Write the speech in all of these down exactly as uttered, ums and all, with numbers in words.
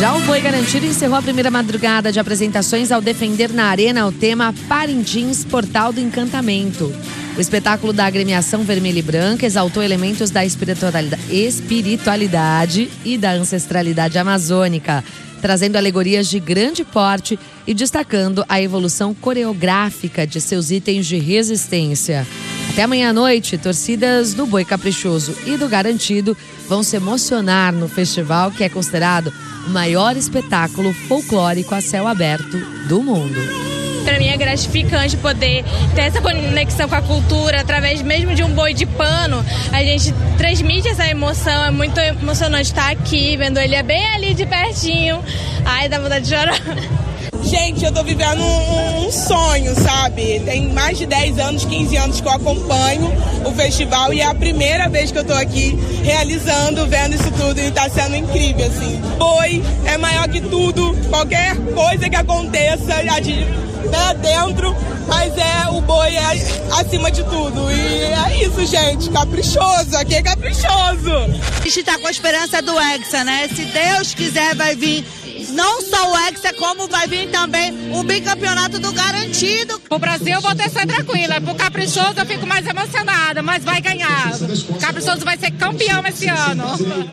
Já o Boi Garantido encerrou a primeira madrugada de apresentações ao defender na arena o tema Parintins, Portal do Encantamento. O espetáculo da agremiação vermelha e branca exaltou elementos da espiritualidade e da ancestralidade amazônica, trazendo alegorias de grande porte e destacando a evolução coreográfica de seus itens de resistência. Até amanhã à noite, torcidas do Boi Caprichoso e do Garantido vão se emocionar no festival, que é considerado o maior espetáculo folclórico a céu aberto do mundo. Para mim é gratificante poder ter essa conexão com a cultura através mesmo de um boi de pano. A gente transmite essa emoção, é muito emocionante estar aqui, vendo ele é bem ali de pertinho. Ai, dá vontade de chorar. Gente, eu tô vivendo um, um sonho, sabe? Tem mais de dez anos, quinze anos que eu acompanho o festival e é a primeira vez que eu tô aqui realizando, vendo isso tudo e tá sendo incrível, assim. Boi é maior que tudo, qualquer coisa que aconteça, a gente, né, dentro, mas é, o boi é acima de tudo. E é isso, gente, caprichoso, aqui é caprichoso. A gente tá com a esperança do Hexa, né? Se Deus quiser, vai vir não só o Hexa, como vai vir também o bicampeonato do Garantido. O Brasil eu vou ter ser tranquila, pro Caprichoso eu fico mais emocionada, mas vai ganhar. O Caprichoso vai ser campeão esse ano.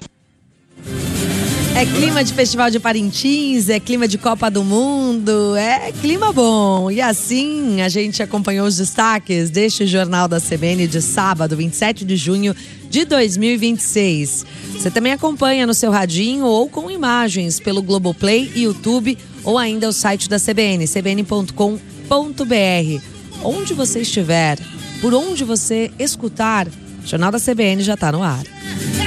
É clima de Festival de Parintins, é clima de Copa do Mundo, é clima bom. E assim a gente acompanhou os destaques deste Jornal da C B N de sábado, vinte e sete de junho de dois mil e vinte e seis. Você também acompanha no seu radinho ou com imagens pelo Globoplay, YouTube ou ainda o site da C B N, c b n ponto com ponto b r. Onde você estiver, por onde você escutar, o Jornal da C B N já está no ar.